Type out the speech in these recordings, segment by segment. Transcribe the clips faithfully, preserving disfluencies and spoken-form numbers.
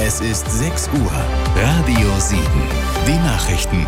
Es ist sechs Uhr. Radio sieben. Die Nachrichten.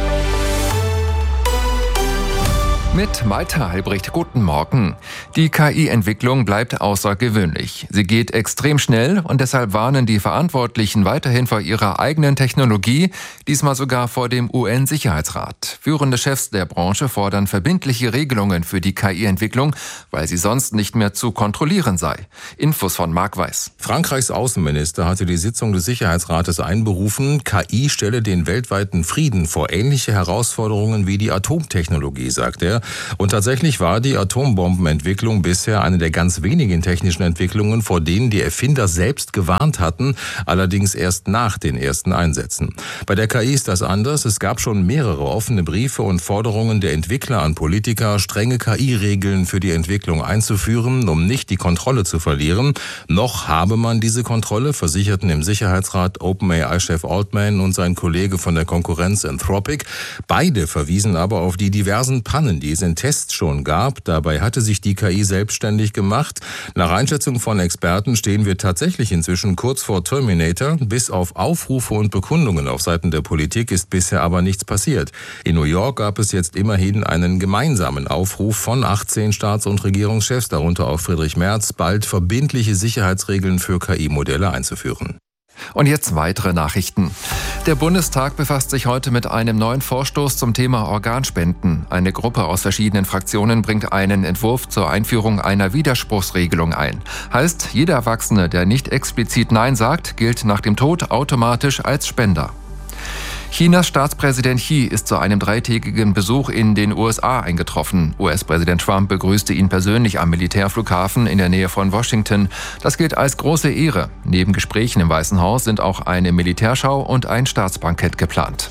Mit Maita Albrecht, guten Morgen. Die K I-Entwicklung bleibt außergewöhnlich. Sie geht extrem schnell und deshalb warnen die Verantwortlichen weiterhin vor ihrer eigenen Technologie, diesmal sogar vor dem U N-Sicherheitsrat. Führende Chefs der Branche fordern verbindliche Regelungen für die K I-Entwicklung, weil sie sonst nicht mehr zu kontrollieren sei. Infos von Marc Weiß. Frankreichs Außenminister hatte die Sitzung des Sicherheitsrates einberufen. K I stelle den weltweiten Frieden vor ähnliche Herausforderungen wie die Atomtechnologie, sagt er. Und tatsächlich war die Atombombenentwicklung bisher eine der ganz wenigen technischen Entwicklungen, vor denen die Erfinder selbst gewarnt hatten, allerdings erst nach den ersten Einsätzen. Bei der K I ist das anders. Es gab schon mehrere offene Briefe und Forderungen der Entwickler an Politiker, strenge K I-Regeln für die Entwicklung einzuführen, um nicht die Kontrolle zu verlieren. Noch habe man diese Kontrolle, versicherten im Sicherheitsrat OpenAI-Chef Altman und sein Kollege von der Konkurrenz Anthropic. Beide verwiesen aber auf die diversen Pannen, die es in Tests schon gab. Dabei hatte sich die K I selbstständig gemacht. Nach Einschätzung von Experten stehen wir tatsächlich inzwischen kurz vor Terminator. Bis auf Aufrufe und Bekundungen auf Seiten der Politik ist bisher aber nichts passiert. In New York gab es jetzt immerhin einen gemeinsamen Aufruf von achtzehn Staats- und Regierungschefs, darunter auch Friedrich Merz, bald verbindliche Sicherheitsregeln für K I-Modelle einzuführen. Und jetzt weitere Nachrichten. Der Bundestag befasst sich heute mit einem neuen Vorstoß zum Thema Organspenden. Eine Gruppe aus verschiedenen Fraktionen bringt einen Entwurf zur Einführung einer Widerspruchsregelung ein. Heißt, jeder Erwachsene, der nicht explizit Nein sagt, gilt nach dem Tod automatisch als Spender. Chinas Staatspräsident Xi ist zu einem dreitägigen Besuch in den U S A eingetroffen. U S-Präsident Trump begrüßte ihn persönlich am Militärflughafen in der Nähe von Washington. Das gilt als große Ehre. Neben Gesprächen im Weißen Haus sind auch eine Militärschau und ein Staatsbankett geplant.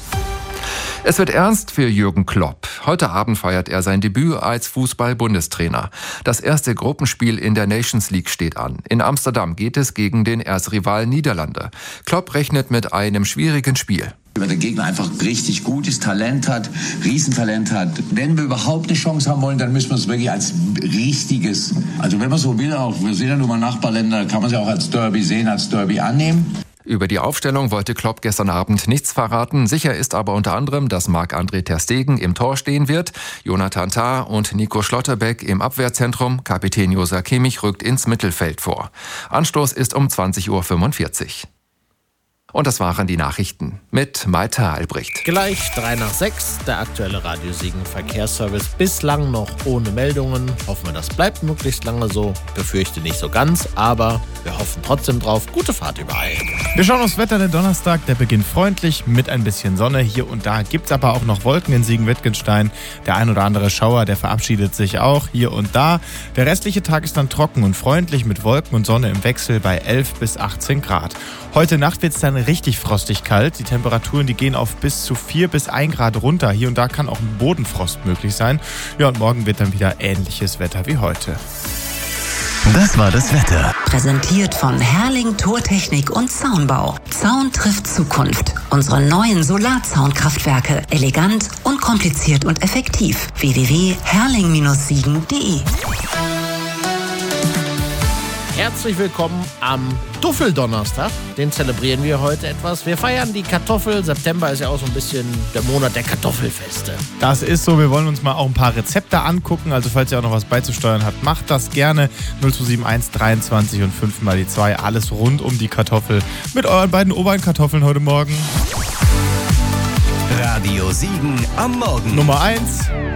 Es wird ernst für Jürgen Klopp. Heute Abend feiert er sein Debüt als Fußball-Bundestrainer. Das erste Gruppenspiel in der Nations League steht an. In Amsterdam geht es gegen den Erzrivalen Niederlande. Klopp rechnet mit einem schwierigen Spiel. Wenn der Gegner einfach richtig gut ist, Talent hat, Riesentalent hat. Wenn wir überhaupt eine Chance haben wollen, dann müssen wir es wirklich als richtiges, also wenn man so will, auch, wir sind ja nun mal Nachbarländer, kann man es ja auch als Derby sehen, als Derby annehmen. Über die Aufstellung wollte Klopp gestern Abend nichts verraten. Sicher ist aber unter anderem, dass Marc-André ter Stegen im Tor stehen wird, Jonathan Tah und Nico Schlotterbeck im Abwehrzentrum. Kapitän Joshua Kimmich rückt ins Mittelfeld vor. Anstoß ist um zwanzig Uhr fünfundvierzig. Und das waren die Nachrichten mit Maita Albrecht. Gleich drei nach sechs, der aktuelle Radio Siegen Verkehrsservice. Bislang noch ohne Meldungen. Hoffen wir, das bleibt möglichst lange so. Befürchte nicht so ganz, aber wir hoffen trotzdem drauf. Gute Fahrt überall. Wir schauen aufs Wetter. Der Donnerstag, der beginnt freundlich mit ein bisschen Sonne. Hier und da gibt es aber auch noch Wolken in Siegen-Wittgenstein. Der ein oder andere Schauer, der verabschiedet sich auch hier und da. Der restliche Tag ist dann trocken und freundlich mit Wolken und Sonne im Wechsel bei elf bis achtzehn Grad. Heute Nacht wird es dann richtig frostig kalt. Die Temperaturen, die gehen auf bis zu vier bis ein Grad runter. Hier und da kann auch ein Bodenfrost möglich sein. Ja, und morgen wird dann wieder ähnliches Wetter wie heute. Das war das Wetter. Präsentiert von Herrling Tortechnik und Zaunbau. Zaun trifft Zukunft. Unsere neuen Solarzaunkraftwerke. Elegant, unkompliziert und effektiv. w w w punkt herrling Bindestrich siegen punkt de Herzlich willkommen am Tuffeldonnerstag. Den zelebrieren wir heute etwas. Wir feiern die Kartoffel. September ist ja auch so ein bisschen der Monat der Kartoffelfeste. Das ist so. Wir wollen uns mal auch ein paar Rezepte angucken. Also falls ihr auch noch was beizusteuern habt, macht das gerne. null zwei sieben eins dreiundzwanzig und fünf mal die zwei. Alles rund um die Kartoffel mit euren beiden Obernkartoffeln heute Morgen. Radio Siegen am Morgen. Nummer eins.